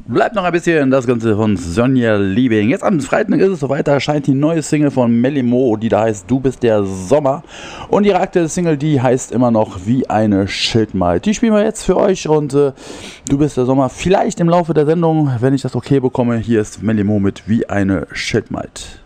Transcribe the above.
Bleibt noch ein bisschen das Ganze von Sonja Liebing. Jetzt am Freitag ist es soweit, da erscheint die neue Single von Melly Mo, die da heißt Du bist der Sommer. Und ihre aktuelle Single, die heißt immer noch Wie eine Schildmaid. Die spielen wir jetzt für euch und Du bist der Sommer. Vielleicht im Laufe der Sendung, wenn ich das okay bekomme. Hier ist Melly Mo mit Wie eine Schildmaid.